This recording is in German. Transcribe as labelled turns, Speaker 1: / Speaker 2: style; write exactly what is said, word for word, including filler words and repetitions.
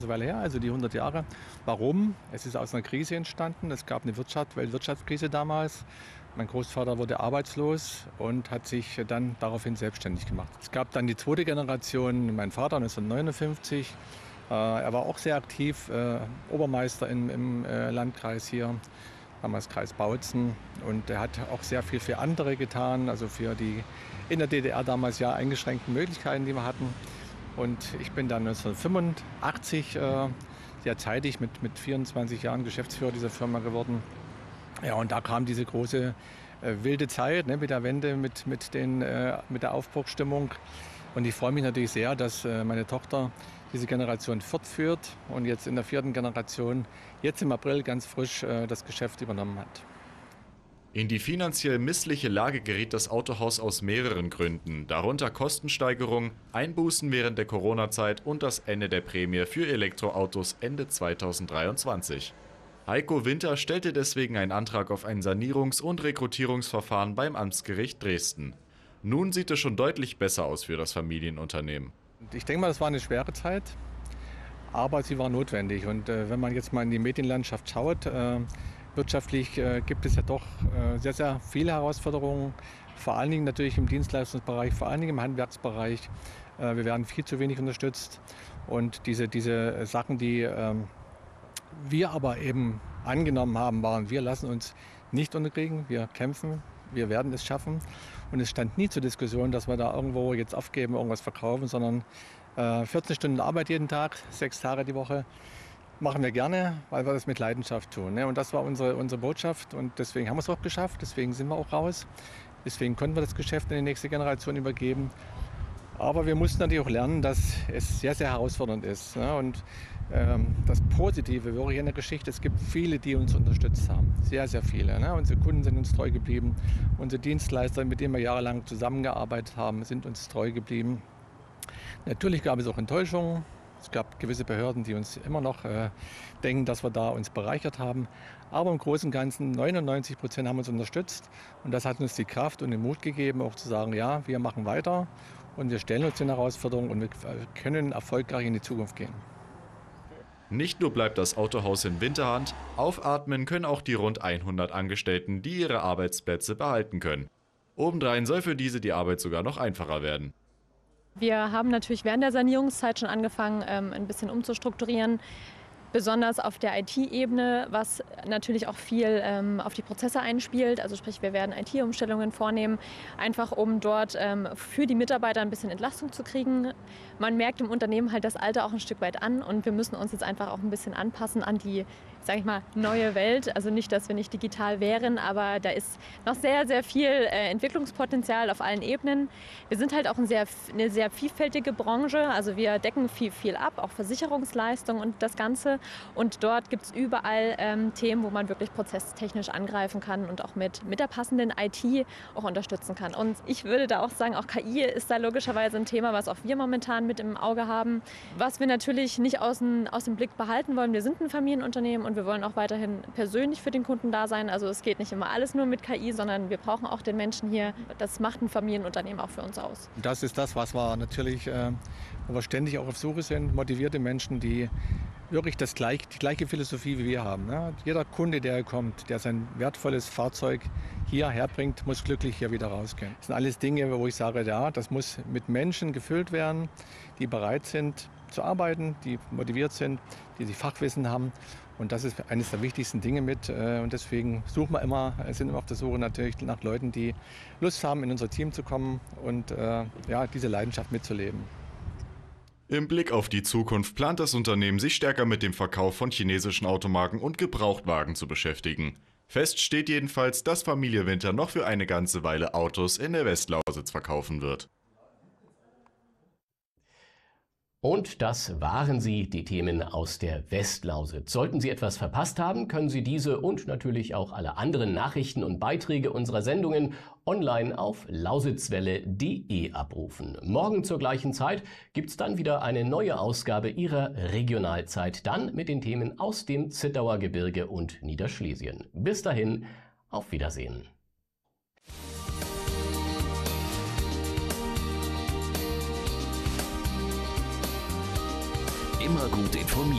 Speaker 1: Weile her, also die hundert Jahre. Warum? Es ist aus einer Krise entstanden. Es gab eine Wirtschaft, Weltwirtschaftskrise damals. Mein Großvater wurde arbeitslos und hat sich dann daraufhin selbstständig gemacht. Es gab dann die zweite Generation, mein Vater neunzehnhundertneunundfünfzig. Äh, er war auch sehr aktiv, äh, Obermeister im, im äh, Landkreis hier, damals Kreis Bautzen. Und er hat auch sehr viel für andere getan, also für die in der D D R damals ja eingeschränkten Möglichkeiten, die wir hatten. Und ich bin dann neunzehnhundertfünfundachtzig äh, sehr zeitig mit, mit vierundzwanzig Jahren Geschäftsführer dieser Firma geworden. Ja, und da kam diese große äh, wilde Zeit, ne, mit der Wende, mit, mit, den, äh, mit der Aufbruchsstimmung. Und ich freue mich natürlich sehr, dass äh, meine Tochter diese Generation fortführt und jetzt in der vierten Generation, jetzt im April ganz frisch, äh, das Geschäft übernommen hat.
Speaker 2: In die finanziell missliche Lage geriet das Autohaus aus mehreren Gründen, darunter Kostensteigerung, Einbußen während der Corona-Zeit und das Ende der Prämie für Elektroautos Ende zweitausenddreiundzwanzig. Heiko Winter stellte deswegen einen Antrag auf ein Sanierungs- und Rekrutierungsverfahren beim Amtsgericht Dresden. Nun sieht es schon deutlich besser aus für das Familienunternehmen.
Speaker 1: Ich denke mal, das war eine schwere Zeit, aber sie war notwendig. Und äh, wenn man jetzt mal in die Medienlandschaft schaut, äh, wirtschaftlich äh, gibt es ja doch äh, sehr, sehr viele Herausforderungen, vor allen Dingen natürlich im Dienstleistungsbereich, vor allen Dingen im Handwerksbereich. Äh, wir werden viel zu wenig unterstützt und diese, diese Sachen, die äh, wir aber eben angenommen haben, waren, wir lassen uns nicht unterkriegen, wir kämpfen, wir werden es schaffen. Und es stand nie zur Diskussion, dass wir da irgendwo jetzt aufgeben, irgendwas verkaufen, sondern äh, vierzehn Stunden Arbeit jeden Tag, sechs Tage die Woche. Machen wir gerne, weil wir das mit Leidenschaft tun. Ne? Und das war unsere, unsere Botschaft und deswegen haben wir es auch geschafft, deswegen sind wir auch raus. Deswegen konnten wir das Geschäft in die nächste Generation übergeben. Aber wir mussten natürlich auch lernen, dass es sehr, sehr herausfordernd ist. Ne? Und ähm, das Positive wirklich in der Geschichte, es gibt viele, die uns unterstützt haben. Sehr, sehr viele. Ne? Unsere Kunden sind uns treu geblieben. Unsere Dienstleister, mit denen wir jahrelang zusammengearbeitet haben, sind uns treu geblieben. Natürlich gab es auch Enttäuschungen. Es gab gewisse Behörden, die uns immer noch äh, denken, dass wir da uns bereichert haben. Aber im Großen und Ganzen neunundneunzig Prozent haben uns unterstützt. Und das hat uns die Kraft und den Mut gegeben, auch zu sagen, ja, wir machen weiter und wir stellen uns den Herausforderungen und wir können erfolgreich in die Zukunft gehen.
Speaker 2: Nicht nur bleibt das Autohaus in Winterhand, aufatmen können auch die rund hundert Angestellten, die ihre Arbeitsplätze behalten können. Obendrein soll für diese die Arbeit sogar noch einfacher werden.
Speaker 3: Wir haben natürlich während der Sanierungszeit schon angefangen, ähm, ein bisschen umzustrukturieren, besonders auf der I T-Ebene, was natürlich auch viel ähm, auf die Prozesse einspielt. Also sprich, wir werden I T-Umstellungen vornehmen, einfach um dort ähm, für die Mitarbeiter ein bisschen Entlastung zu kriegen. Man merkt im Unternehmen halt das Alter auch ein Stück weit an und wir müssen uns jetzt einfach auch ein bisschen anpassen an die, sage ich mal, neue Welt. Also nicht, dass wir nicht digital wären, aber da ist noch sehr, sehr viel äh, Entwicklungspotenzial auf allen Ebenen. Wir sind halt auch ein sehr, eine sehr vielfältige Branche. Also wir decken viel, viel ab, auch Versicherungsleistungen und das Ganze. Und dort gibt es überall ähm, Themen, wo man wirklich prozesstechnisch angreifen kann und auch mit, mit der passenden I T auch unterstützen kann. Und ich würde da auch sagen, auch K I ist da logischerweise ein Thema, was auch wir momentan mit im Auge haben. Was wir natürlich nicht aus dem, aus dem Blick behalten wollen, wir sind ein Familienunternehmen und wir wollen auch weiterhin persönlich für den Kunden da sein. Also es geht nicht immer alles nur mit K I, sondern wir brauchen auch den Menschen hier. Das macht ein Familienunternehmen auch für uns aus.
Speaker 1: Das ist das, was wir natürlich, äh, wo wir ständig auch auf Suche sind, motivierte Menschen, die wirklich das gleich, die gleiche Philosophie wie wir haben. Ne? Jeder Kunde, der kommt, der sein wertvolles Fahrzeug hierher bringt, muss glücklich hier wieder rausgehen. Das sind alles Dinge, wo ich sage, ja, das muss mit Menschen gefüllt werden, die bereit sind zu arbeiten, die motiviert sind, die sich Fachwissen haben. Und das ist eines der wichtigsten Dinge mit. Und deswegen suchen wir immer, sind immer auf der Suche natürlich nach Leuten, die Lust haben, in unser Team zu kommen und äh, ja, diese Leidenschaft mitzuleben.
Speaker 2: Im Blick auf die Zukunft plant das Unternehmen, sich stärker mit dem Verkauf von chinesischen Automarken und Gebrauchtwagen zu beschäftigen. Fest steht jedenfalls, dass Familie Winter noch für eine ganze Weile Autos in der Westlausitz verkaufen wird.
Speaker 4: Und das waren sie, die Themen aus der Westlausitz. Sollten Sie etwas verpasst haben, können Sie diese und natürlich auch alle anderen Nachrichten und Beiträge unserer Sendungen online auf lausitzwelle punkt de abrufen. Morgen zur gleichen Zeit gibt's dann wieder eine neue Ausgabe Ihrer Regionalzeit, dann mit den Themen aus dem Zittauer Gebirge und Niederschlesien. Bis dahin, auf Wiedersehen.
Speaker 5: Immer gut informiert.